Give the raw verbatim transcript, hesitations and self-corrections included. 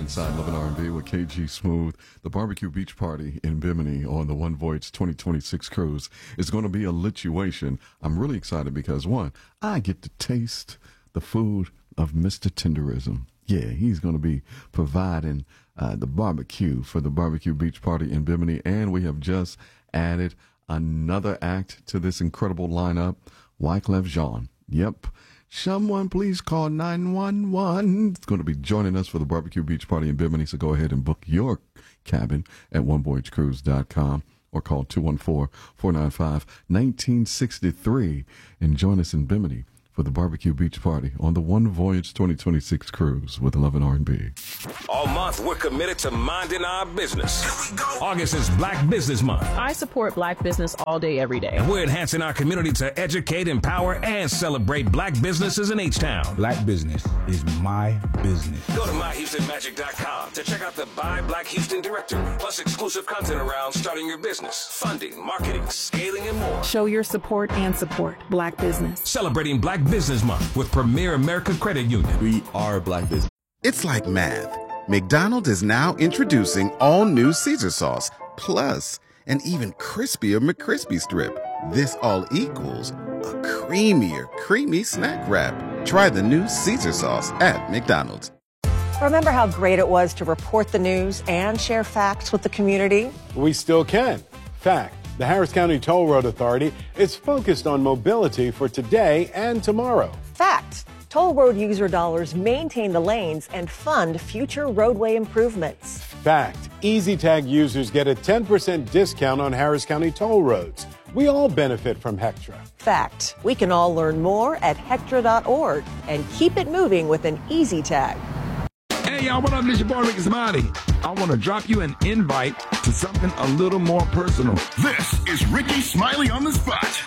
Inside Love and R and B with K G Smooth. The Barbecue Beach Party in Bimini on the One Voyage twenty twenty-six cruise is going to be a lituation. I'm really excited because, one, I get to taste the food of Mister Tenderism. Yeah, he's going to be providing uh, the barbecue for the Barbecue Beach Party in Bimini, and we have just added another act to this incredible lineup, Wyclef Jean. Yep. Someone please call nine one one. It's going to be joining us for the Barbecue Beach Party in Bimini, so go ahead and book your cabin at one voyage cruise dot com or call two one four, four nine five, one nine six three and join us in Bimini for the Barbecue Beach Party on the One Voyage twenty twenty-six cruise with Love and R and B. All month, we're committed to minding our business. August is Black Business Month. I support black business all day, every day. And we're enhancing our community to educate, empower, and celebrate black businesses in H-Town. Black business is my business. Go to my houston magic dot com to check out the Buy Black Houston directory, plus exclusive content around starting your business, funding, marketing, scaling, and more. Show your support and support black business. Celebrating Black Business Month with Premier America Credit Union. We are black business. It's like math. McDonald's is now introducing all new Caesar sauce, plus an even crispier McCrispy strip. This all equals a creamier, creamy snack wrap. Try the new Caesar sauce at McDonald's. Remember how great it was to report the news and share facts with the community? We still can. Fact. The Harris County Toll Road Authority is focused on mobility for today and tomorrow. Fact. Toll road user dollars maintain the lanes and fund future roadway improvements. Fact. EasyTag users get a ten percent discount on Harris County toll roads. We all benefit from Hectra. Fact. We can all learn more at hectra dot org and keep it moving with an EasyTag. Hey, y'all, what up? This your boy, Ricky Smiley. I want to drop you an invite to something a little more personal. This is Ricky Smiley on the Spot.